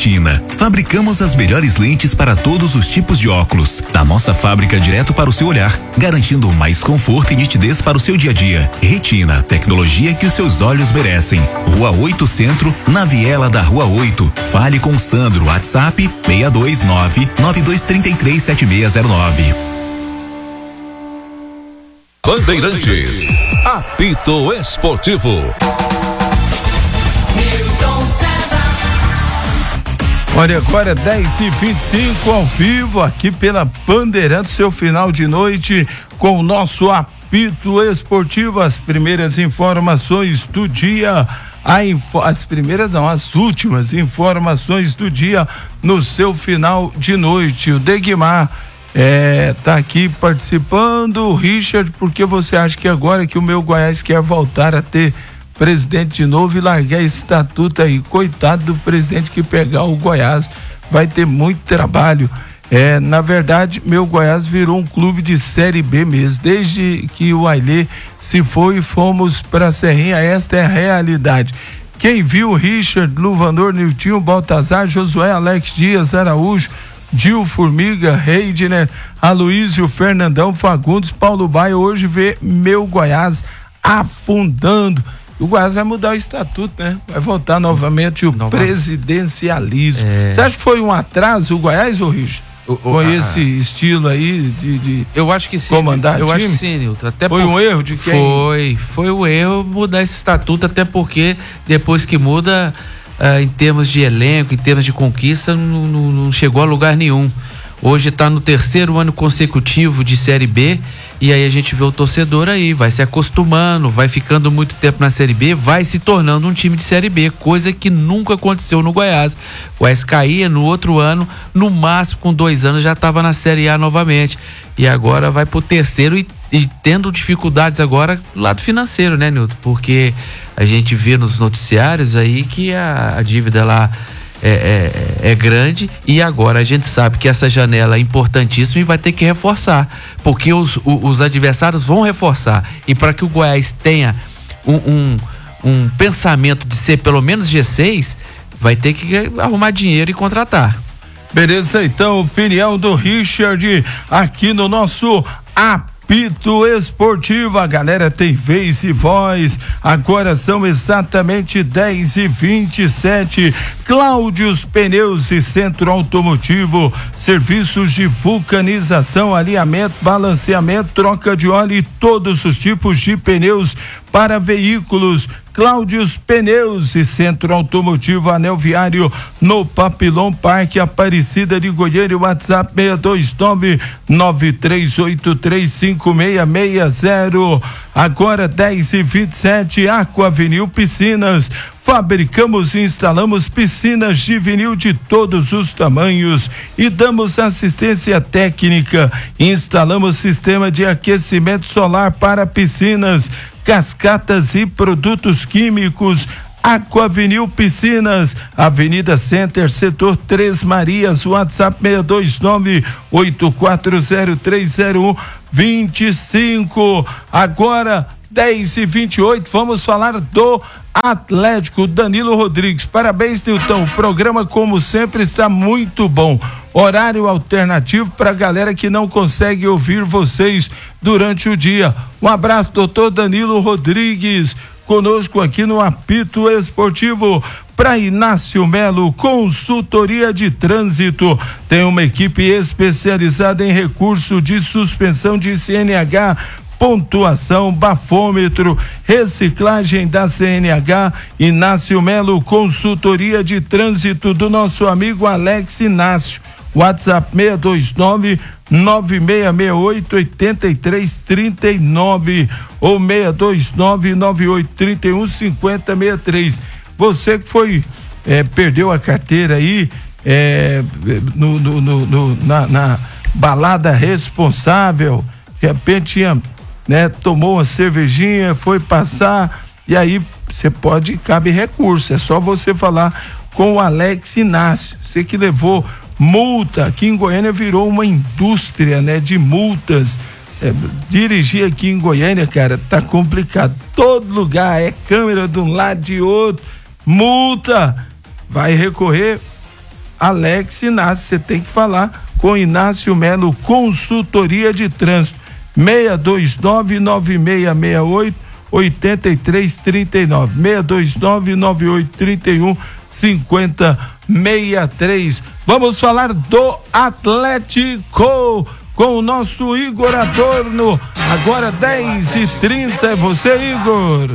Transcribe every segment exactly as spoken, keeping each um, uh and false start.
Retina. Fabricamos as melhores lentes para todos os tipos de óculos. Da nossa fábrica direto para o seu olhar, garantindo mais conforto e nitidez para o seu dia a dia. Retina, tecnologia que os seus olhos merecem. Rua oito Centro, na viela da Rua oito. Fale com Sandro, WhatsApp seis dois nove, nove dois três três, sete seis zero nove. Bandeirantes, apito esportivo. Olha, agora dez e vinte e cinco ao vivo aqui pela Bandeirantes, seu final de noite com o nosso apito esportivo, as primeiras informações do dia, a info, as primeiras não, as últimas informações do dia no seu final de noite. O Degmar é, tá aqui participando. Richard, por que você acha que agora que o meu Goiás quer voltar a ter presidente de novo e largar esse estatuto aí? Coitado do presidente que pegar o Goiás, vai ter muito trabalho. É, na verdade, meu Goiás virou um clube de Série B mesmo. Desde que o Ailê se foi, fomos pra Serrinha, esta é a realidade. Quem viu Richard, Luvanor, Niltinho, Baltazar, Josué, Alex Dias, Araújo, Dil, Formiga, Reidner, Aloísio, Fernandão, Fagundes, Paulo Baia, hoje vê meu Goiás afundando. O Goiás vai mudar o estatuto, né? Vai voltar novamente o Nova... presidencialismo. É... Você acha que foi um atraso o Goiás, ô Richard? O, o, Com a... esse estilo aí de, de eu acho que sim, comandar eu time? acho que sim, Nilton. Até foi por... um erro de quem? Foi, foi um erro mudar esse estatuto, até porque depois que muda, uh, em termos de elenco, em termos de conquista, não, não, não chegou a lugar nenhum. Hoje está no terceiro ano consecutivo de Série B, e aí a gente vê o torcedor aí, vai se acostumando, vai ficando muito tempo na Série B, vai se tornando um time de Série B, coisa que nunca aconteceu no Goiás. O Goiás caía no outro ano, no máximo com dois anos já estava na Série A novamente, e agora vai pro terceiro e, e tendo dificuldades agora do lado financeiro, né, Nilton? Porque a gente vê nos noticiários aí que a, a dívida lá É, é, é grande, e agora a gente sabe que essa janela é importantíssima e vai ter que reforçar, porque os, os, os adversários vão reforçar, e para que o Goiás tenha um, um, um pensamento de ser pelo menos G seis, vai ter que arrumar dinheiro e contratar. Beleza, então, opinião do Richard aqui no nosso apito esportivo. A galera tem vez e voz. Agora são exatamente dez e vinte e sete. Cláudios Pneus e Centro Automotivo, serviços de vulcanização, alinhamento, balanceamento, troca de óleo e todos os tipos de pneus para veículos. Cláudios Pneus e Centro Automotivo, Anel Viário, no Papilão Parque, Aparecida de Goiânia. WhatsApp seis dois nove, nove três oito três cinco seis seis zero. Agora dez e vinte e sete. Aqua Vinil Piscinas. Fabricamos e instalamos piscinas de vinil de todos os tamanhos e damos assistência técnica. Instalamos sistema de aquecimento solar para piscinas, cascatas e produtos químicos. Aqua Vinil Piscinas, Avenida Center, Setor Três Marias, WhatsApp seis dois nove, oito quatro zero três zero um dois cinco. Agora dez e vinte e oito, vamos falar do Atlético. Danilo Rodrigues, parabéns, Nilton, o programa como sempre está muito bom, horário alternativo para galera que não consegue ouvir vocês durante o dia. Um abraço, doutor Danilo Rodrigues, conosco aqui no apito esportivo. Para Inácio Melo, consultoria de trânsito, tem uma equipe especializada em recurso de suspensão de C N H, pontuação, bafômetro, reciclagem da C N H. Inácio Melo, consultoria de trânsito do nosso amigo Alex Inácio. WhatsApp seis dois nove, nove seis seis oito, oito três três nove ou seis dois nove, nove oito três um, cinco zero seis três. Você que foi, é, perdeu a carteira aí, é, no, no, no, no, na, na balada responsável, de repente tinha, né, tomou uma cervejinha, foi passar, e aí você pode, cabe recurso, é só você falar com o Alex Inácio. Você que levou multa, aqui em Goiânia virou uma indústria, né, de multas. É, dirigir aqui em Goiânia, cara, tá complicado. Todo lugar é câmera de um lado de outro, multa. Vai recorrer, Alex Inácio. Você tem que falar com Inácio Melo, consultoria de trânsito. seis dois nove, nove seis seis oito, oito três três nove. seis dois nove, nove oito três um, cinco zero seis três. Vamos falar do Atlético com o nosso Igor Adorno. Agora dez e trinta. É você, Igor.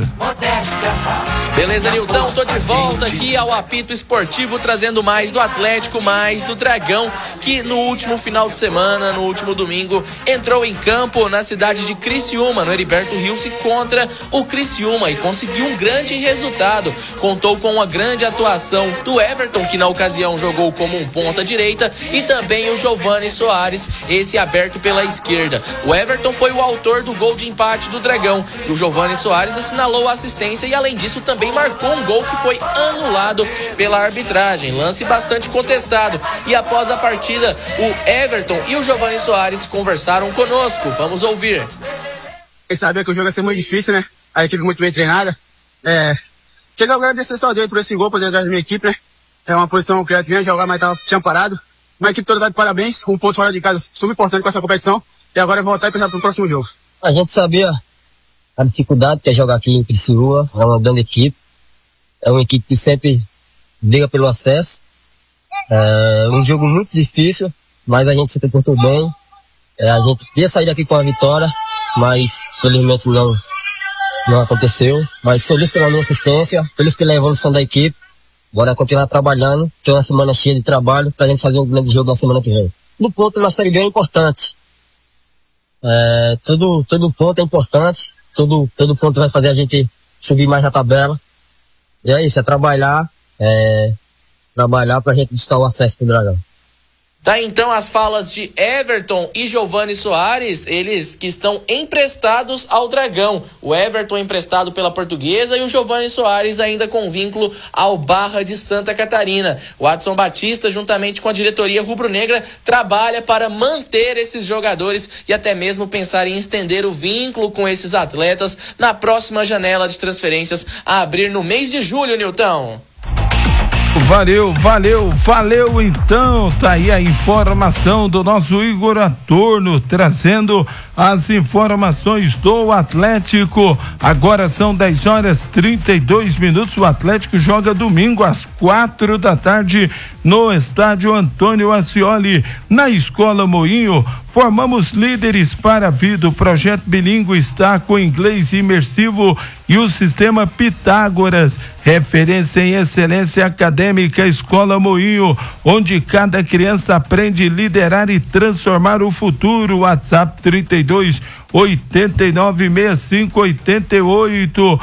Beleza, Nilton, tô de volta aqui ao Apito Esportivo, trazendo mais do Atlético, mais do Dragão, que no último final de semana, no último domingo, entrou em campo na cidade de Criciúma, no Heriberto Rilse, contra o Criciúma, e conseguiu um grande resultado. Contou com uma grande atuação do Everton, que na ocasião jogou como um ponta direita, e também o Giovani Soares, esse aberto pela esquerda. O Everton foi o autor do gol de empate do Dragão, e o Giovani Soares assinalou a assistência e, além disso, também marcou um gol que foi anulado pela arbitragem, lance bastante contestado. E após a partida, o Everton e o Giovani Soares conversaram conosco. Vamos ouvir. Eu sabia que o jogo ia ser muito difícil, né? A equipe muito bem treinada. É... Chegar a agradecer só a Deus por esse gol, por dentro da minha equipe, né? É uma posição que eu vinha jogar, mas tava, tinha parado. Uma equipe toda dá de parabéns, um ponto fora de casa super importante com essa competição. E agora é voltar e pensar pro próximo jogo. A gente sabia a dificuldade que é jogar aqui em Criciúma, é uma grande equipe, é uma equipe que sempre briga pelo acesso, é um jogo muito difícil, mas a gente se comportou bem, é, a gente ia sair daqui com a vitória, mas felizmente não, não aconteceu, mas feliz pela minha assistência, feliz pela evolução da equipe, bora continuar trabalhando, ter uma semana cheia de trabalho pra gente fazer um grande jogo na semana que vem. No ponto na Série B é importante, é, todo, todo ponto é importante, Todo, todo ponto vai fazer a gente subir mais na tabela. E é isso, é trabalhar, é, trabalhar pra gente buscar o acesso pro Dragão. Tá, então, as falas de Everton e Giovani Soares, eles que estão emprestados ao Dragão. O Everton emprestado pela Portuguesa e o Giovani Soares ainda com vínculo ao Barra de Santa Catarina. O Adson Batista, juntamente com a diretoria rubro-negra, trabalha para manter esses jogadores e até mesmo pensar em estender o vínculo com esses atletas na próxima janela de transferências a abrir no mês de julho, Nilton. Valeu, valeu, valeu então, tá aí a informação do nosso Igor Adorno, trazendo as informações do Atlético. Agora são dez horas e trinta e dois minutos, o Atlético joga domingo às quatro da tarde no estádio Antônio Ascioli, na Escola Moinho. Formamos líderes para a vida. O projeto bilíngue está com inglês imersivo e o sistema Pitágoras, referência em excelência acadêmica. Escola Moinho, onde cada criança aprende a liderar e transformar o futuro. WhatsApp trinta e dois, oitenta e nove, sessenta e cinco, oitenta e oito.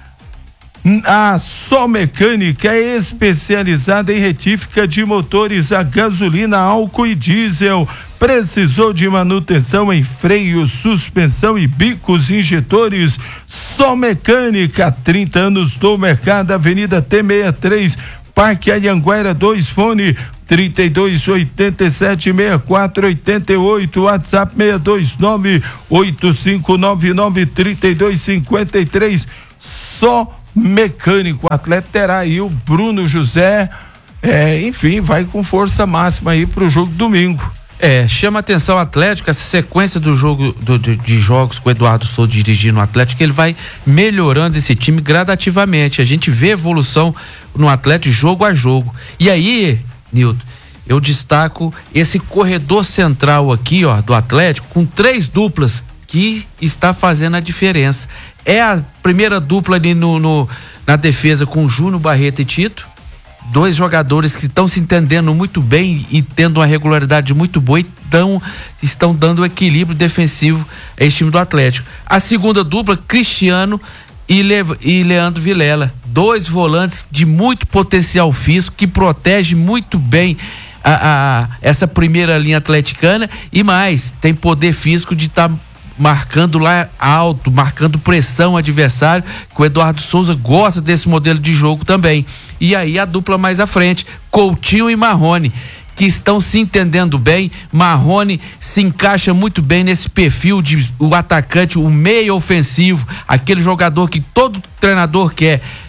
A Sol Mecânica é especializada em retífica de motores a gasolina, álcool e diesel. Precisou de manutenção em freio, suspensão e bicos injetores? Sol Mecânica, trinta anos no mercado. Avenida T sessenta e três, Parque Anhanguera dois, fone trinta e dois, oitenta e sete, sessenta e quatro, oitenta e oito, WhatsApp seis dois nove, oito cinco nove nove, três dois cinco três. Só Mecânico. O atleta terá aí o Bruno José, é, enfim, vai com força máxima aí pro jogo domingo. É, chama atenção o Atlético, essa sequência do jogo do, de, de jogos com o Eduardo Souza dirigindo o Atlético, ele vai melhorando esse time gradativamente. A gente vê evolução no Atlético jogo a jogo. E aí, Nilton, eu destaco esse corredor central aqui, ó, do Atlético, com três duplas que está fazendo a diferença. É a primeira dupla ali no, no, na defesa com Júnior, Barreto e Tito. Dois jogadores que estão se entendendo muito bem e tendo uma regularidade muito boa e tão, estão dando equilíbrio defensivo a esse time do Atlético. A segunda dupla, Cristiano e, Le, e Leandro Vilela. Dois volantes de muito potencial físico que protege muito bem a, a, essa primeira linha atleticana e mais, tem poder físico de estar tá marcando lá alto, marcando pressão ao adversário, que o Eduardo Souza gosta desse modelo de jogo também. E aí a dupla mais à frente, Coutinho e Marrone, que estão se entendendo bem. Marrone se encaixa muito bem nesse perfil de o atacante, o meia ofensivo, aquele jogador que todo treinador quer,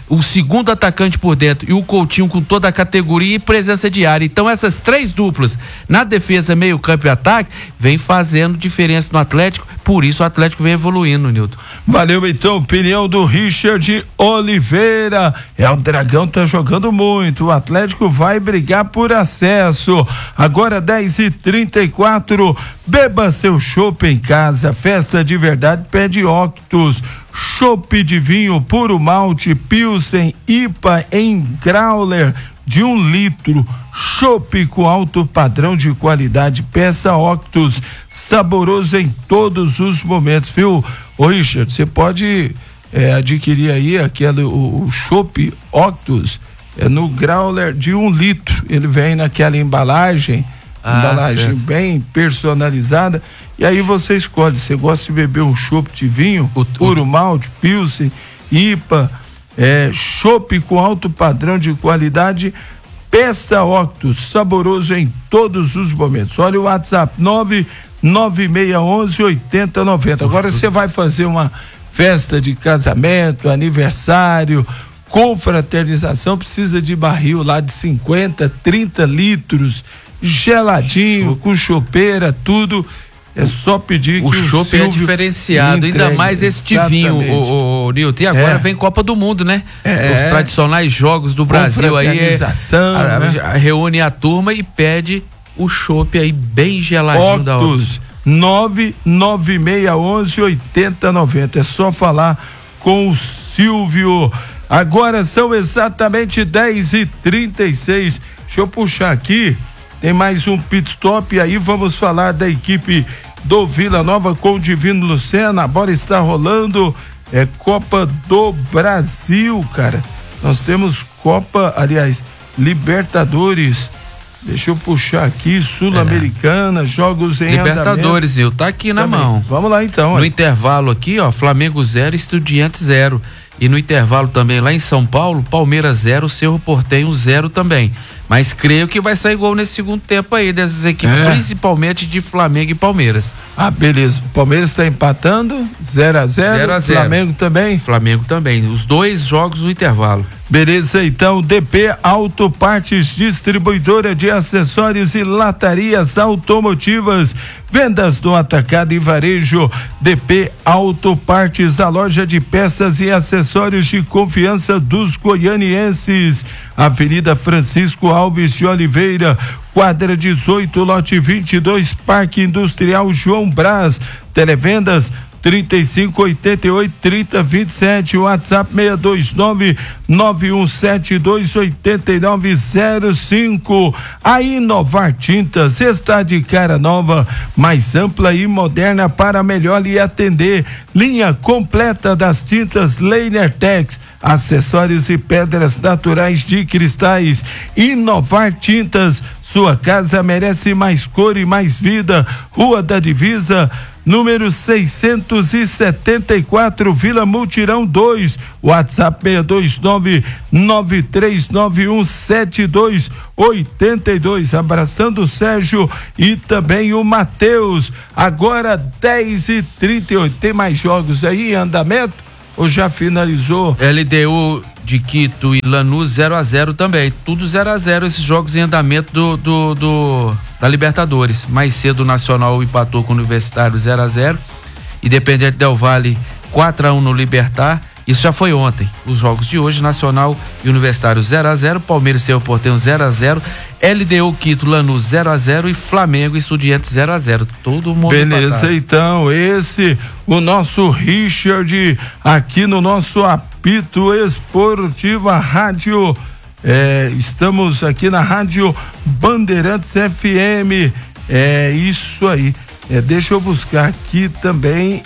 o segundo atacante por dentro e o Coutinho com toda a categoria e presença de área. Então essas três duplas na defesa, meio campo e ataque vem fazendo diferença no Atlético, por isso o Atlético vem evoluindo, Nilton. Valeu então, opinião do Richard Oliveira. É, o Dragão tá jogando muito, o Atlético vai brigar por acesso. Agora dez e trinta e quatro, beba seu chopp em casa, festa de verdade pede Octus. Chopp de vinho puro malte, Pilsen, I P A em growler de um litro. Chopp com alto padrão de qualidade, peça Octus, saboroso em todos os momentos, viu? Ô Richard, você pode é, adquirir aí aquele, o, o Chopp Octus, é no growler de um litro, ele vem naquela embalagem, ah, embalagem certo. Bem personalizada, e aí você escolhe, você gosta de beber um chopp de vinho, o, puro o... malte, Pilsen, I P A, é, chopp com alto padrão de qualidade, peça Octus, saboroso em todos os momentos. Olha o WhatsApp, nove nove seis um um oito zero nove zero. Agora você vai fazer uma festa de casamento, aniversário, confraternização, precisa de barril lá de cinquenta, trinta litros, geladinho, com chopeira, tudo. É só pedir o que o chopp é diferenciado, ainda mais este vinho, o, o, o Nilton. E agora é. vem Copa do Mundo, né? É. Os tradicionais jogos do Brasil aí é, a, né? a, reúne a turma e pede o chopp aí bem geladinho Octus, da Octus. nove nove seis um um oito zero nove zero. É só falar com o Silvio. Agora são exatamente dez e trinta e seis. Deixa eu puxar aqui. Tem mais um pit stop, aí vamos falar da equipe do Vila Nova com o Divino Lucena. A bola está rolando, é Copa do Brasil, cara. Nós temos Copa, aliás, Libertadores. Deixa eu puxar aqui, Sul-Americana, é. jogos em Libertadores, Nil, tá aqui na Também. mão. Vamos lá então. No olha. intervalo aqui, ó, Flamengo zero, Estudiantes zero. E no intervalo também lá em São Paulo, Palmeiras zero, Cerro Porteño zero também. Mas creio que vai sair gol nesse segundo tempo aí dessas equipes, é. principalmente de Flamengo e Palmeiras. Ah, beleza. O Palmeiras está empatando, zero a zero. Flamengo também? Flamengo também. Os dois jogos no intervalo. Beleza, então, D P Autopartes, distribuidora de acessórios e latarias automotivas, vendas no atacado e varejo. D P Autopartes, a loja de peças e acessórios de confiança dos goianienses. Avenida Francisco Alves de Oliveira, quadra dezoito, lote vinte e dois, Parque Industrial João Brás. Televendas trinta e cinco, oitenta e oito, trinta, vinte e sete, WhatsApp seis dois nove, nove um sete dois, oito nove zero cinco. A Inovar Tintas está de cara nova, mais ampla e moderna para melhor lhe atender. Linha completa das tintas Leinertex, acessórios e pedras naturais de cristais. Inovar Tintas, sua casa merece mais cor e mais vida. Rua da Divisa, número seiscentos e setenta e quatro, Vila Mutirão dois, WhatsApp seis dois nove, nove três nove um sete dois oito dois. Abraçando o Sérgio e também o Matheus. Agora dez e trinta e oito. Tem mais jogos aí em andamento ou já finalizou? L D U de Quito e Lanús zero a zero também. Tudo zero a zero esses jogos em andamento do, do, do da Libertadores. Mais cedo o Nacional empatou com o Universitário zero a zero. Independente Del Valle quatro a um no Libertar. Isso já foi ontem. Os jogos de hoje, Nacional e Universitário zero a zero, Palmeiras e Cerro Porteño zero a zero, L D U Quito, Lanús zero a zero e Flamengo e Estudiantes zero a zero. Todo mundo Beleza, empatado. Então, esse o nosso Richard aqui no nosso apito esportivo, a rádio, é, estamos aqui na rádio Bandeirantes F M, é isso aí. É, deixa eu buscar aqui também,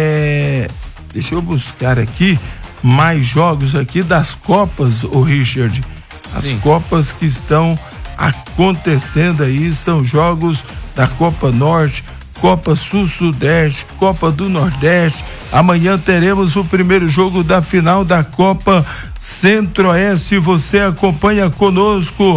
é, deixa eu buscar aqui mais jogos aqui das Copas, o Richard. As Sim. Copas que estão acontecendo aí são jogos da Copa Norte, Copa Sul-Sudeste, Copa do Nordeste. Amanhã teremos o primeiro jogo da final da Copa Centro-Oeste. Você acompanha conosco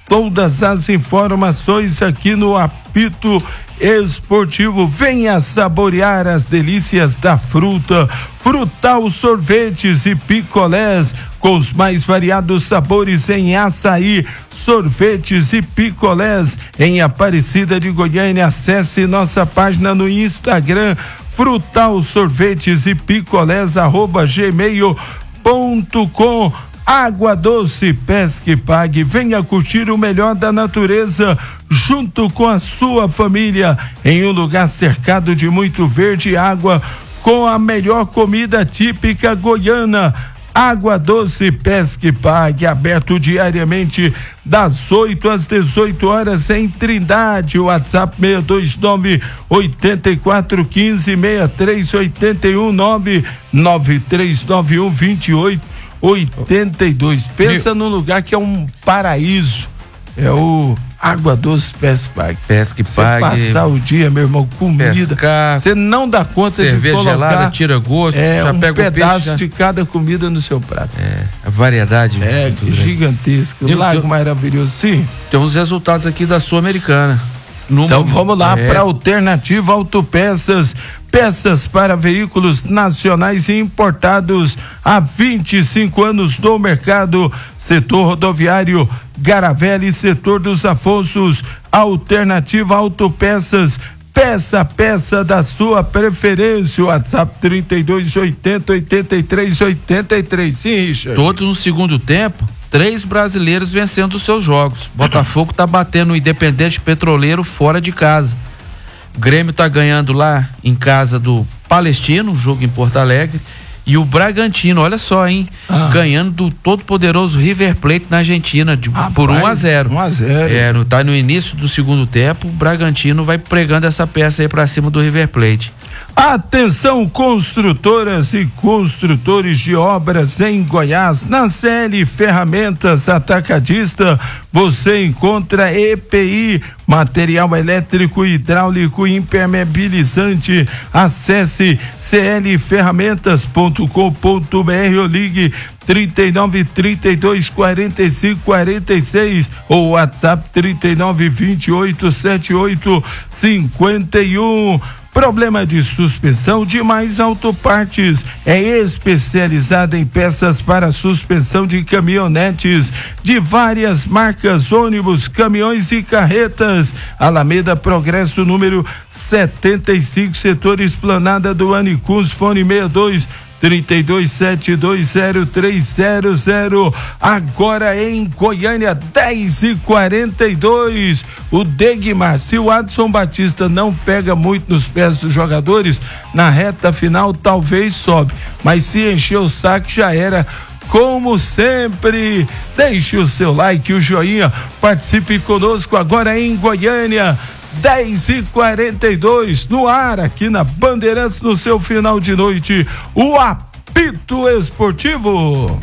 todas as informações aqui no Apito Esportivo. Venha saborear as delícias da fruta. Frutal Sorvetes e Picolés, com os mais variados sabores em açaí, sorvetes e picolés em Aparecida de Goiânia. Acesse nossa página no Instagram, Frutal Sorvetes e Picolés, arroba gmail ponto com. Água Doce Pesca e Pague. Venha curtir o melhor da natureza junto com a sua família em um lugar cercado de muito verde e água, com a melhor comida típica goiana. Água Doce Pesca e Pague, aberto diariamente das oito às dezoito horas em Trindade. WhatsApp seis dois nove, oito quatro um cinco, seis três oito um, nove nove três nove um, dois oito oitenta e dois. Pensa num lugar que é um paraíso. É o Água Doce Pesca e Pague. Pesca e Pague. Você passar o dia, meu irmão, comida. Pescar, você não dá conta de colocar. Cerveja gelada, tira gosto, é, já um pega pedaço o peixe, de cada comida no seu prato. É, a variedade. É, gigantesca. Digo, Lago tem, maravilhoso, sim. Tem uns resultados aqui da Sul-Americana. Então vamos lá é. para Alternativa Autopeças. Peças para veículos nacionais e importados há vinte e cinco anos no mercado. Setor rodoviário, Garavelli, setor dos Afonsos. Alternativa Autopeças. Peça a peça da sua preferência. WhatsApp trinta e dois, oitenta, oitenta e três, oitenta e três. Sim, Richard. Todos no segundo tempo, três brasileiros vencendo os seus jogos. Botafogo tá batendo o Independente Petroleiro fora de casa. Grêmio tá ganhando lá em casa do Palestino, jogo em Porto Alegre. E o Bragantino, olha só, hein? Ah. Ganhando do todo poderoso River Plate na Argentina de, ah, por um a zero. um a zero. É, no, tá no início do segundo tempo, o Bragantino vai pregando essa peça aí pra cima do River Plate. Atenção, construtoras e construtores de obras em Goiás. Na C L Ferramentas Atacadista, você encontra E P I, material elétrico, hidráulico e impermeabilizante. Acesse c l ferramentas ponto com ponto b r ou ligue trinta e nove, trinta e dois, quarenta e cinco, quarenta e seis ou WhatsApp trinta e nove, vinte e oito, setenta e oito, cinquenta e um. Problema de suspensão, Demais Autopartes é especializada em peças para suspensão de caminhonetes de várias marcas, ônibus, caminhões e carretas. Alameda Progresso, número setenta e cinco, setor Esplanada do Anicuns, fone sessenta e dois, trinta e dois, setenta e dois, zero três zero zero. Agora em Goiânia, dez e quarenta e dois. O Degmar, se o Adson Batista não pega muito nos pés dos jogadores, na reta final talvez sobe, mas se encher o saco já era. Como sempre, deixe o seu like, o joinha, participe conosco agora em Goiânia. dez e quarenta e dois, no ar aqui na Bandeirantes, no seu final de noite, o Apito Esportivo.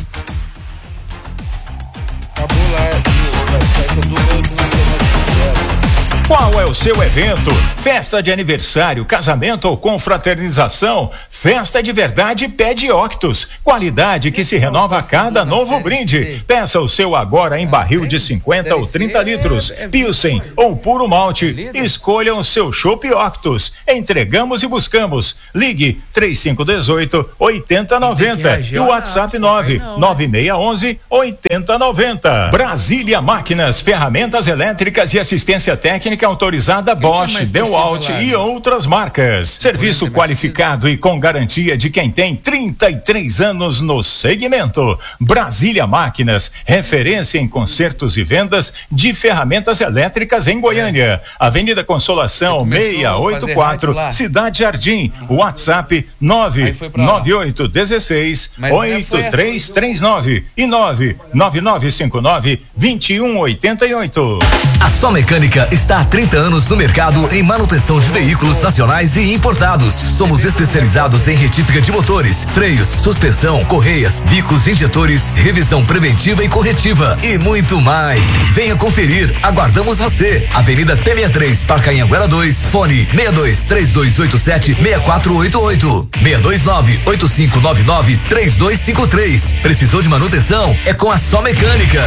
Qual é o seu evento? Festa de aniversário, casamento ou confraternização? Festa de Verdade Pede Octus. Qualidade que se renova a cada novo brinde. Peça o seu agora em barril de cinquenta ou trinta litros. Pilsen ou puro malte. Escolha o seu Chopp Octus. Entregamos e buscamos. Ligue trinta e cinco, dezoito, oitenta, noventa e o WhatsApp nove nove seis um um, oitenta, noventa. Brasília Máquinas, ferramentas elétricas e assistência técnica autorizada Bosch, DeWalt e outras marcas. Serviço qualificado e com garantia de quem tem trinta e três anos no segmento. Brasília Máquinas, referência em consertos e vendas de ferramentas elétricas em Goiânia. Avenida Consolação seiscentos e oitenta e quatro, Cidade Jardim. WhatsApp nove nove oito um seis, oito três três nove e nove nove nove cinco nove, dois um oito oito. A Só Mecânica está há trinta anos no mercado em manutenção de veículos nacionais e importados. Somos especializados em retífica de motores, freios, suspensão, correias, bicos, injetores, revisão preventiva e corretiva e muito mais. Venha conferir, aguardamos você. Avenida T sessenta e três, Parque Anhanguera dois, fone seis dois três dois oito sete seis quatro oito oito, seis dois nove oito cinco nove nove três dois cinco três. Precisou de manutenção? É com a Só Mecânica.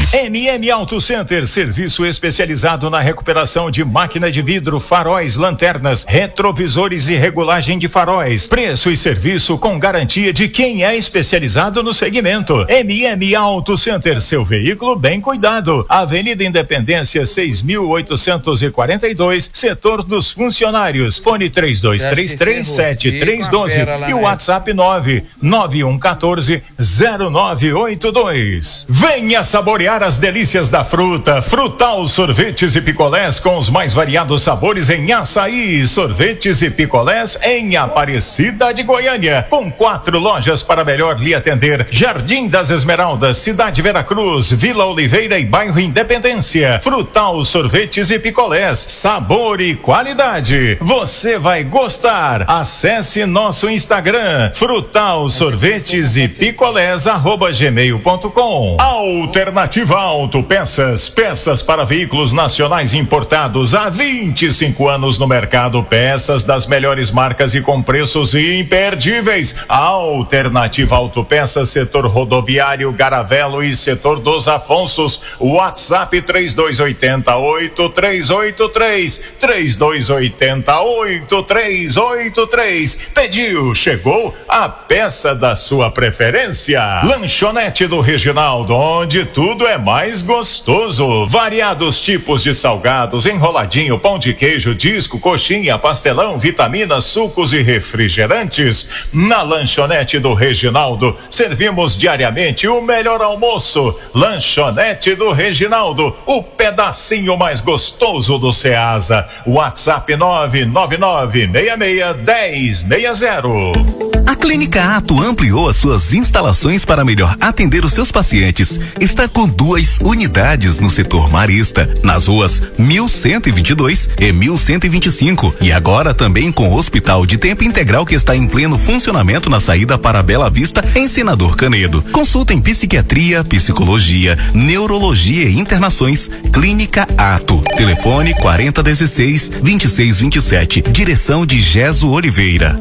M M Auto Center, serviço especializado na recuperação de máquina de vidro, faróis, lanternas, retrovisores e regulagem de faróis. Preço e serviço com garantia de quem é especializado no segmento. M M Auto Center, seu veículo bem cuidado. Avenida Independência seis mil oitocentos e quarenta e dois, setor dos funcionários. Fone três dois três três sete três um dois e o WhatsApp nove nove um um quatro zero nove oito dois. Venha saborear as delícias da fruta. Frutal Sorvetes e Picolés com os mais variados sabores em açaí. Sorvetes e picolés em Aparecida de Goiânia, com quatro lojas para melhor lhe atender: Jardim das Esmeraldas, Cidade Veracruz, Vila Oliveira e Bairro Independência. Frutal Sorvetes e Picolés, sabor e qualidade. Você vai gostar. Acesse nosso Instagram, Frutal Sorvetes e Picolés arroba gmail ponto com. Alternativa Autopeças, peças para veículos nacionais importados há vinte e cinco anos no mercado, peças das melhores marcas e com preços imperdíveis. Alternativa Autopeças, setor rodoviário, Garavelo e setor dos Afonsos. WhatsApp três dois oito oito três oito três, três dois oito oito três oito três. Pediu, chegou a peça da sua preferência. Lanchonete do Reginaldo, onde tudo é mais gostoso. Variados tipos de salgados, enroladinho, pão de queijo, disco, coxinha, pastelão, vitaminas, sucos e refrigerantes. Na Lanchonete do Reginaldo, servimos diariamente o melhor almoço. Lanchonete do Reginaldo, o pedacinho mais gostoso do Ceasa. WhatsApp nove nove nove seis seis um zero seis zero. A Clínica Ato ampliou as suas instalações para melhor atender os seus pacientes. Está com duas unidades no setor marista, nas ruas mil cento e vinte e dois e mil cento e vinte e cinco. E agora também com o Hospital de Tempo Integral, que está em pleno funcionamento na saída para Bela Vista, em Senador Canedo. Consulta em psiquiatria, psicologia, neurologia e internações. Clínica Ato. Telefone quarenta dezesseis, vinte e seis vinte e sete. Direção de Geso Oliveira.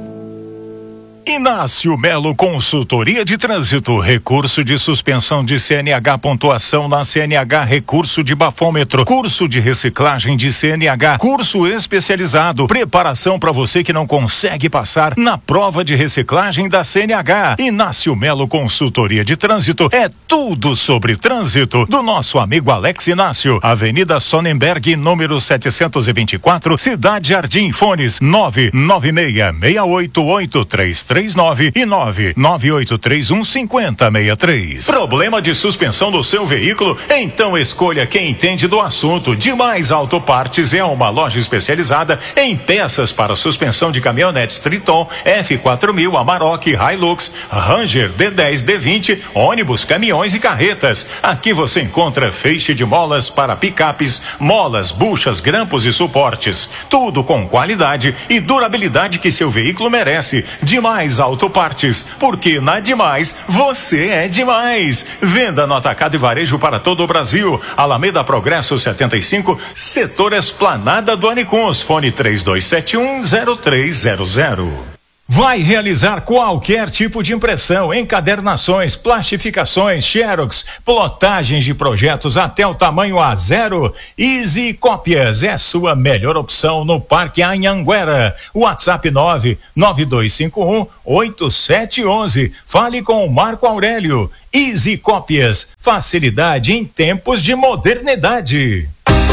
Inácio Melo Consultoria de Trânsito, recurso de suspensão de C N H, pontuação na C N H, recurso de bafômetro, curso de reciclagem de C N H, curso especializado, preparação para você que não consegue passar na prova de reciclagem da C N H. Inácio Melo Consultoria de Trânsito é tudo sobre trânsito do nosso amigo Alex Inácio. Avenida Sonnenberg, número setecentos e vinte e quatro, Cidade Jardim. Fones nove nove seis seis oito oito três três nove e nove nove oito três um cinco zero seis três. Problema de suspensão do seu veículo? Então escolha quem entende do assunto. Demais Autopartes é uma loja especializada em peças para suspensão de caminhonetes Triton, F quatro mil, Amarok, Hilux, Ranger, D dez, D vinte, ônibus, caminhões e carretas. Aqui você encontra feixe de molas para picapes, molas, buchas, grampos e suportes. Tudo com qualidade e durabilidade que seu veículo merece. Demais Autopartes, porque na Demais você é demais. Venda no atacado e varejo para todo o Brasil. Alameda Progresso setenta e cinco, setor Esplanada do Anicuns. Fone três dois sete um zero três zero zero. Vai realizar qualquer tipo de impressão, encadernações, plastificações, xerox, plotagens de projetos até o tamanho A zero. Easy Cópias é sua melhor opção no Parque Anhanguera. WhatsApp nove nove dois cinco um oito sete um um. Fale com o Marco Aurélio. Easy Cópias, facilidade em tempos de modernidade.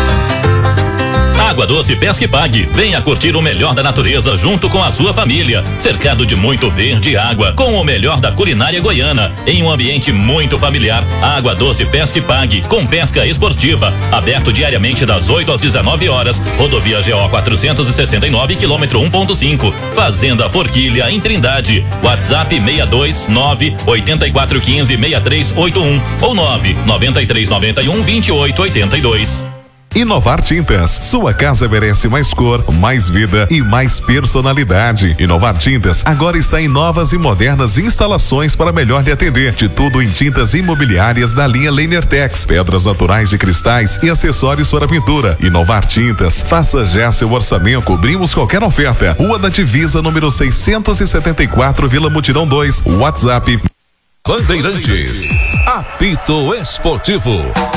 Água Doce Pesca e Pague. Venha curtir o melhor da natureza junto com a sua família. Cercado de muito verde e água, com o melhor da culinária goiana, em um ambiente muito familiar. Água Doce Pesca e Pague, com pesca esportiva. Aberto diariamente das oito às dezenove horas. Rodovia G O quatrocentos e sessenta e nove, quilômetro um ponto cinco. Fazenda Forquilha, em Trindade. WhatsApp seis dois nove oito quatro um cinco seis três oito um ou nove nove três nove um vinte e oito oitenta e dois. Inovar Tintas, sua casa merece mais cor, mais vida e mais personalidade. Inovar Tintas agora está em novas e modernas instalações para melhor lhe atender. De tudo em tintas imobiliárias da linha Lenertex, pedras naturais de cristais e acessórios para pintura. Inovar Tintas, faça já seu orçamento, cobrimos qualquer oferta. Rua da Divisa, número seiscentos e setenta e quatro, Vila Mutirão dois, WhatsApp. Bandeirantes, apito esportivo.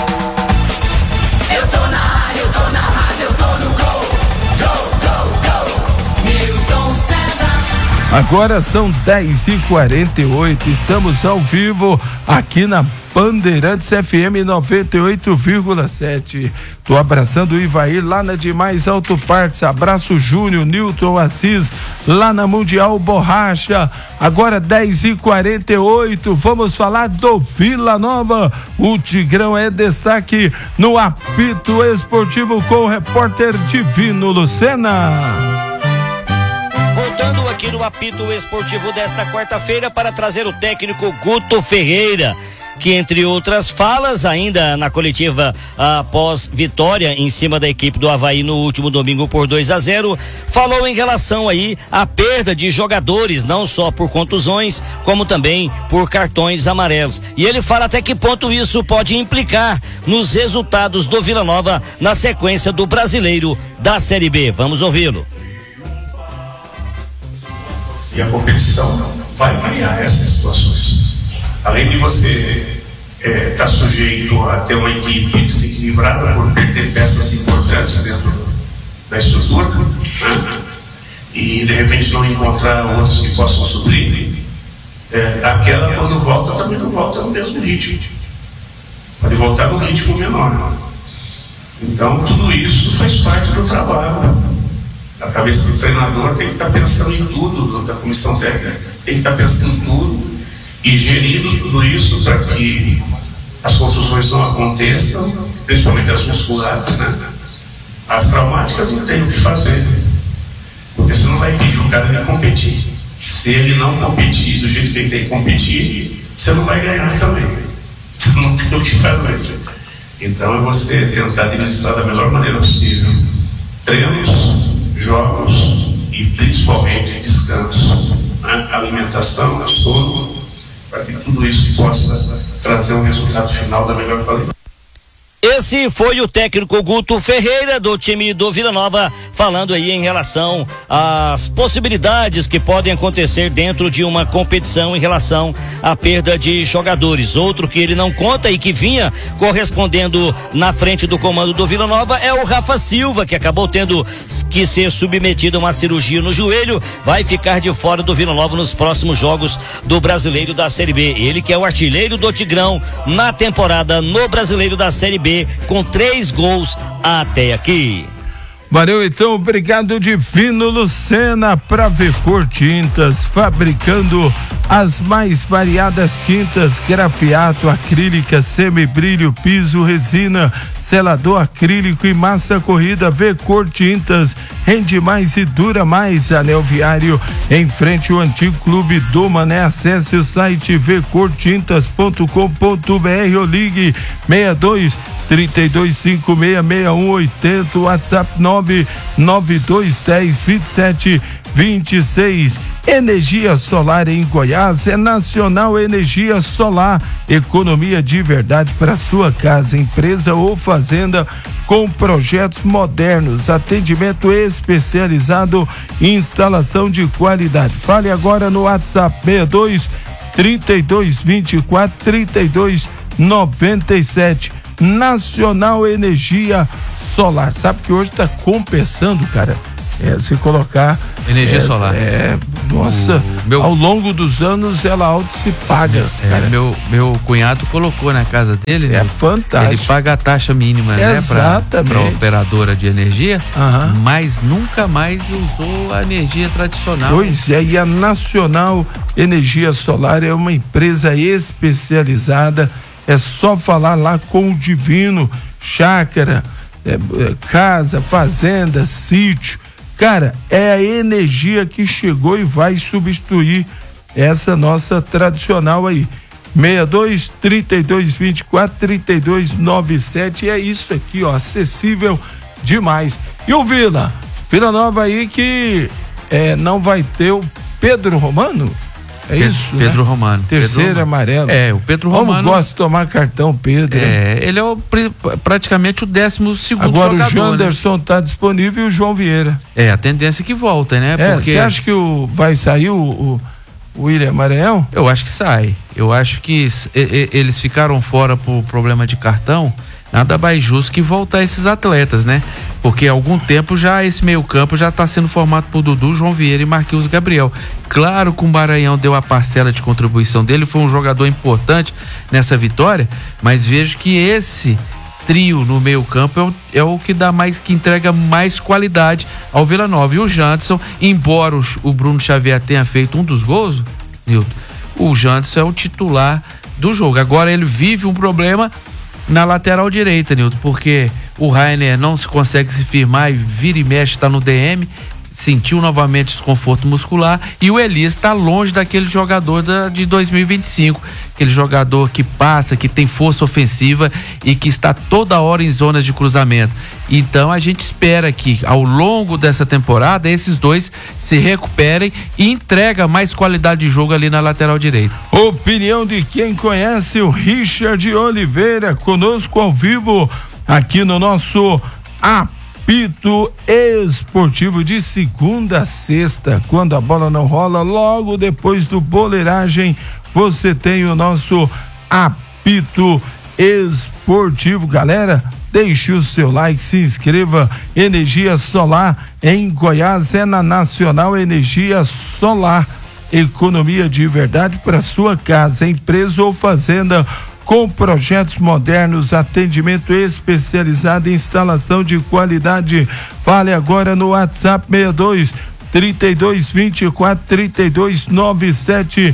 Eu tô na área, eu tô na rádio, eu tô no gol, gol, gol, gol, Milton César. Agora são dez e quarenta e oito, estamos ao vivo aqui na Bandeirantes F M noventa e oito vírgula sete. Tô abraçando o Ivair lá na Demais Auto Partes. Abraço Júnior, Newton Assis, lá na Mundial Borracha. Agora dez e quarenta e oito, vamos falar do Vila Nova. O Tigrão é destaque no apito esportivo com o repórter Divino Lucena. Voltando aqui no apito esportivo desta quarta-feira para trazer o técnico Guto Ferreira, que entre outras falas, ainda na coletiva após vitória em cima da equipe do Avaí no último domingo por dois a zero, falou em relação aí à perda de jogadores, não só por contusões, como também por cartões amarelos. E ele fala até que ponto isso pode implicar nos resultados do Vila Nova na sequência do Brasileiro da Série B. Vamos ouvi-lo. E a competição vai criar essas situações. Além de você estar é, tá sujeito a ter uma equipe desequilibrada por perder peças importantes dentro da estrutura, né? E de repente não encontrar outros que possam suprir, é, aquela quando volta também não volta no mesmo ritmo, pode voltar no ritmo menor. Então tudo isso faz parte do trabalho. A cabeça do treinador tem que estar pensando em tudo, da comissão técnica tem que estar pensando em tudo e gerindo tudo isso para que as contusões não aconteçam, principalmente as musculares, né? As traumáticas não tem o que fazer, porque você não vai pedir o cara de competir. Se ele não competir do jeito que ele tem que competir, você não vai ganhar também. Não tem o que fazer. Então é você tentar administrar da melhor maneira possível treinos, jogos e principalmente descanso, né? Alimentação, sono, para que tudo isso possa trazer um resultado final da melhor qualidade. Esse foi o técnico Guto Ferreira do time do Vila Nova, falando aí em relação às possibilidades que podem acontecer dentro de uma competição em relação à perda de jogadores. Outro que ele não conta e que vinha correspondendo na frente do comando do Vila Nova é o Rafa Silva, que acabou tendo que ser submetido a uma cirurgia no joelho, vai ficar de fora do Vila Nova nos próximos jogos do Brasileiro da Série B. Ele que é o artilheiro do Tigrão na temporada no Brasileiro da Série B, com três gols até aqui. Valeu, então, obrigado Divino Lucena. Para Vecor Tintas, fabricando as mais variadas tintas, grafiato, acrílica, semibrilho, piso, resina, selador acrílico e massa corrida. Vecor Tintas, rende mais e dura mais. Anel Viário, em frente ao antigo Clube do Mané. Acesse o site vecor tintas ponto com ponto br ou ligue seis dois, três dois cinco seis, seis um oito zero, WhatsApp nove nove dois um zero, vinte e sete vinte e seis. Energia solar em Goiás é Nacional Energia Solar, economia de verdade para sua casa, empresa ou fazenda, com projetos modernos, atendimento especializado e instalação de qualidade. Fale agora no WhatsApp seis dois, trinta e dois, vinte e quatro, trinta e dois, noventa e sete. Nacional Energia Solar. Sabe que hoje está compensando, cara, é, se colocar energia é, solar. É, nossa, meu, ao longo dos anos ela auto se paga. É, cara. Meu, meu cunhado colocou na casa dele, é, né? Fantástico. Ele paga a taxa mínima, né? Exatamente. Para operadora de energia, uhum. mas nunca mais usou a energia tradicional. Pois é, e a Nacional Energia Solar é uma empresa especializada. É só falar lá com o Divino. Chácara, é, é, casa, fazenda, sítio. Cara, é a energia que chegou e vai substituir essa nossa tradicional aí. seis dois, trinta e dois, vinte e quatro, trinta e dois, noventa e sete. E é isso aqui, ó, acessível demais. E o Vila? Vila Nova aí que é, não vai ter o Pedro Romano? É Pedro, isso, Pedro né? Romano. Terceiro Pedro amarelo. É, o Pedro Como Romano. gosta de tomar cartão, Pedro. É, ele é o, praticamente o décimo segundo Agora jogador. o Janderson né? tá disponível e o João Vieira. É, a tendência é que volta, né? É, Porque você acha que o, vai sair o, o, o William Maranhão? Eu acho que sai. Eu acho que s- e- e- eles ficaram fora por problema de cartão. Nada mais justo que voltar esses atletas, né? Porque há algum tempo já esse meio campo já está sendo formado por Dudu, João Vieira e Marquinhos Gabriel. Claro que o Maranhão deu a parcela de contribuição dele, foi um jogador importante nessa vitória, mas vejo que esse trio no meio campo é o, é o que dá mais, que entrega mais qualidade ao Vila Nova. E o Janderson, embora o, o Bruno Xavier tenha feito um dos gols, Nilton, o Janderson é o titular do jogo. Agora ele vive um problema na lateral direita, Nilton, porque o Rainer não se consegue se firmar e vira e mexe, está no D M, sentiu novamente desconforto muscular, e o Elias está longe daquele jogador da, de dois mil e vinte e cinco, aquele jogador que passa, que tem força ofensiva e que está toda hora em zonas de cruzamento. Então a gente espera que ao longo dessa temporada esses dois se recuperem e entrega mais qualidade de jogo ali na lateral direita. Opinião de quem conhece o Richard Oliveira, conosco ao vivo aqui no nosso Apito Esportivo de segunda a sexta. Quando a bola não rola, logo depois do Boleiragem, você tem o nosso Apito Esportivo. Galera, deixe o seu like, se inscreva. Energia solar em Goiás é na Nacional Energia Solar. Economia de verdade para sua casa, empresa ou fazenda, com projetos modernos, atendimento especializado em instalação de qualidade. Fale agora no WhatsApp seis dois, trinta e dois, vinte e quatro, trinta e dois, noventa e sete.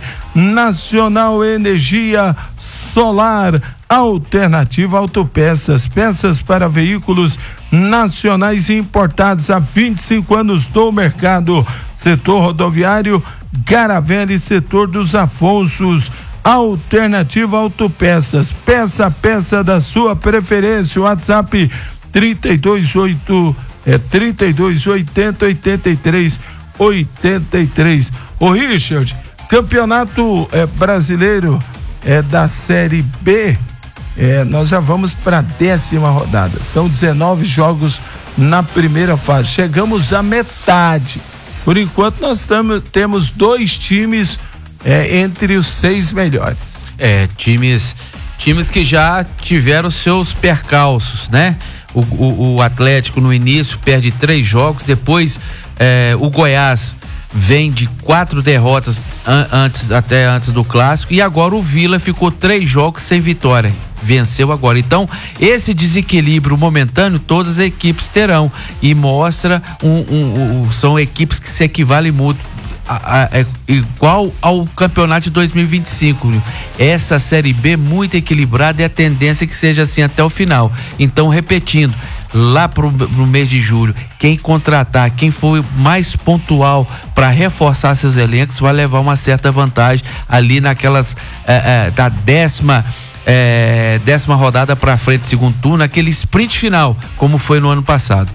Nacional Energia Solar. Alternativa Autopeças, peças para veículos nacionais e importados há vinte e cinco anos no mercado. Setor rodoviário, Garavela e setor dos Afonsos. Alternativa Autopeças, peça a peça da sua preferência. WhatsApp trinta e dois oito é trinta e dois oitenta, oitenta e três, oitenta e três. Ô Richard, campeonato é, brasileiro é da Série B, é, nós já vamos para a décima rodada. São dezenove jogos na primeira fase. Chegamos à metade. Por enquanto nós tamo, temos dois times É, entre os seis melhores. É, times times que já tiveram seus percalços, né? O, o, o Atlético no início perde três jogos, depois é, o Goiás vem de quatro derrotas an, antes, até antes do clássico, e agora o Vila ficou três jogos sem vitória, venceu agora. Então esse desequilíbrio momentâneo todas as equipes terão, e mostra um, um, um, são equipes que se equivalem muito. A, a, é igual ao campeonato de dois mil e vinte e cinco. Essa Série B muito equilibrada e a tendência é que seja assim até o final. Então, repetindo, lá pro, pro mês de julho, quem contratar, quem for mais pontual para reforçar seus elencos, vai levar uma certa vantagem ali naquelas é, é, da décima é, décima rodada para frente, segundo turno, aquele sprint final, como foi no ano passado.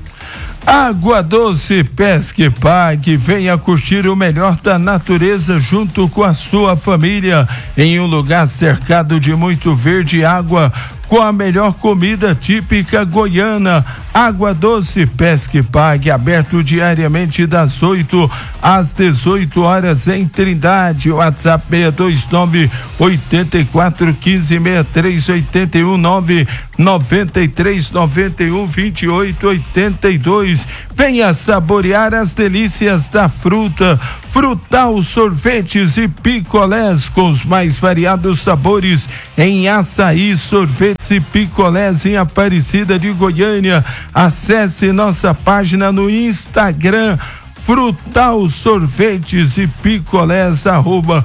Água Doce Pesque e Pague, venha curtir o melhor da natureza junto com a sua família em um lugar cercado de muito verde e água, com a melhor comida típica goiana. Água Doce Pesque e Pague, aberto diariamente das oito às dezoito horas em Trindade. WhatsApp seis dois nove, oito quatro, um cinco, seis três oito um, nove nove três nove um, vinte e oito oitenta e dois. Venha saborear as delícias da fruta. Frutal Sorvetes e Picolés, com os mais variados sabores em açaí, sorvetes e picolés em Aparecida de Goiânia. Acesse nossa página no Instagram, Frutal Sorvetes e Picolés, arroba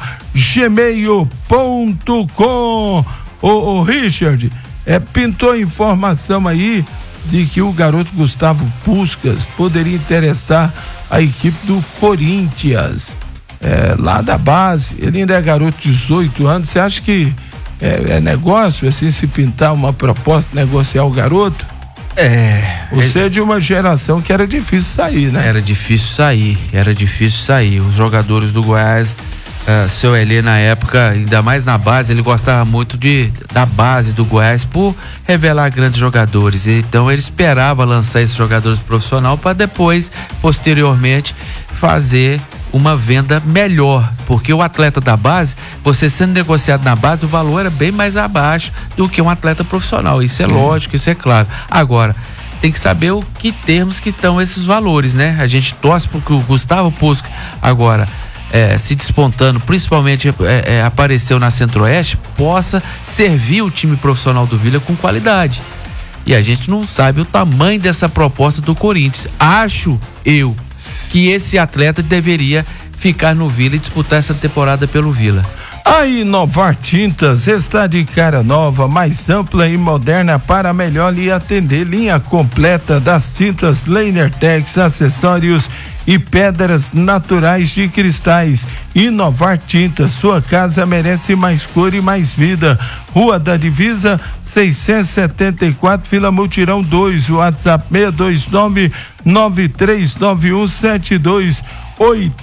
gmail ponto com. Ô, ô Richard, é, pintou informação aí de que o garoto Gustavo Puskás poderia interessar a equipe do Corinthians, é, lá da base. Ele ainda é garoto de dezoito anos. Você acha que é, é negócio, assim, se pintar uma proposta, negociar o garoto? É. Você é de uma geração que era difícil sair, né? Era difícil sair, era difícil sair. Os jogadores do Goiás, uh, seu Elê na época, ainda mais na base, ele gostava muito de, da base do Goiás por revelar grandes jogadores. Então ele esperava lançar esses jogadores profissionais para depois, posteriormente, fazer uma venda melhor, porque o atleta da base, você sendo negociado na base, o valor era bem mais abaixo do que um atleta profissional. Isso é Sim. lógico, isso é claro. Agora, tem que saber o que termos que estão esses valores, né? A gente torce porque o Gustavo Pusca agora é, se despontando, principalmente é, é, apareceu na Centro-Oeste, possa servir o time profissional do Vila com qualidade. E a gente não sabe o tamanho dessa proposta do Corinthians. Acho eu que esse atleta deveria ficar no Vila e disputar essa temporada pelo Vila. A Inovar Tintas está de cara nova, mais ampla e moderna para melhor lhe atender. Linha completa das tintas Leinertex, acessórios e pedras naturais de cristais. Inovar Tintas, sua casa merece mais cor e mais vida. Rua da Divisa, seiscentos e setenta e quatro, Vila Mutirão dois, WhatsApp seis dois nove, nove três nove um, sete dois oito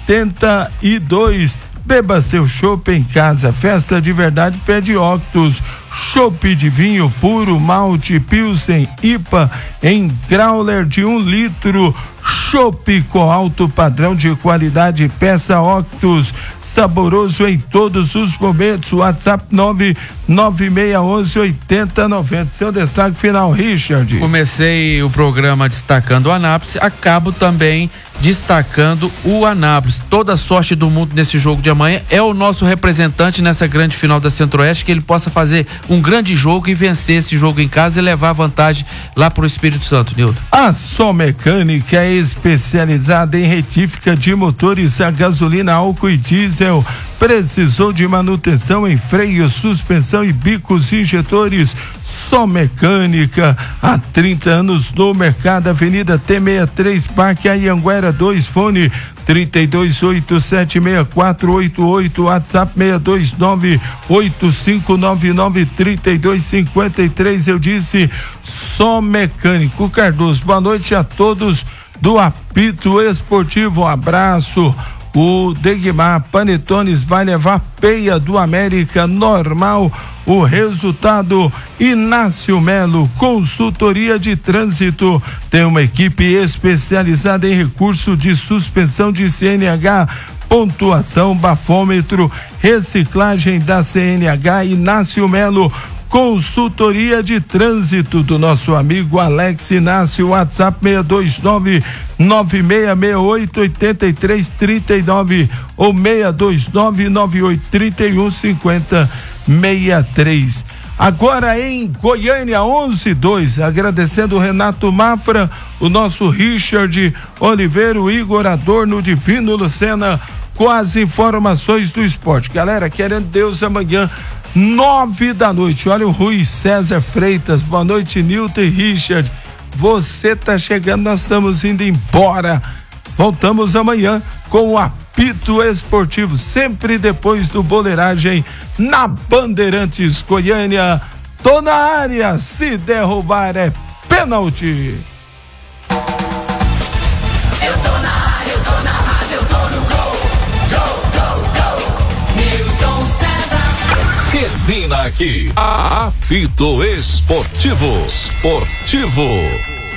dois. Beba seu chopp em casa, festa de verdade pede Octus, chopp de vinho puro, malte, pilsen, I P A em growler de um litro, chopp com alto padrão de qualidade, peça Octus, saboroso em todos os momentos, WhatsApp nove nove seis um um, oito zero nove zero. Seu destaque final, Richard. Comecei o programa destacando o Anápolis, acabo também destacando o Anápolis. Toda a sorte do mundo nesse jogo de amanhã, é o nosso representante nessa grande final da Centro-Oeste, que ele possa fazer um grande jogo e vencer esse jogo em casa e levar a vantagem lá pro Espírito Santo, Nildo. A Só Mecânica é especializada em retífica de motores a gasolina, álcool e diesel. Precisou de manutenção em freio, suspensão e bicos injetores? Só Mecânica, há trinta anos no mercado. Avenida T sessenta e três, Parque Anhanguera dois, fone trinta e dois, oito sete seis quatro oito oito, WhatsApp seis dois nove, oito cinco nove nove, três dois cinco três. Eu disse Só Mecânico. Cardoso, boa noite a todos do Apito Esportivo, um abraço. O Degmar Panetones vai levar peia do América, normal o resultado. Inácio Melo, consultoria de trânsito, tem uma equipe especializada em recurso de suspensão de C N H, pontuação, bafômetro, reciclagem da C N H. Inácio Melo, consultoria de trânsito do nosso amigo Alex Inácio, WhatsApp seis dois nove, nove seis seis oito, oito três três nove ou seis dois nove, nove oito três um, cinco zero seis três. Agora em Goiânia, onze dois, agradecendo o Renato Mafra, o nosso Richard Oliveira, o Igor Adorno, o Divino Lucena, com as informações do esporte. Galera, querendo Deus, amanhã nove da noite, olha o Rui César Freitas, boa noite Nilton e Richard, você tá chegando, nós estamos indo embora, voltamos amanhã com o Apito Esportivo, sempre depois do Boleiragem na Bandeirantes. Goiânia, tô na área, se derrubar é pênalti. Eu tô na área, eu tô na rádio, eu tô no gol, gol, gol, gol, Nilton César. Termina aqui, Apito Esportivo. Esportivo.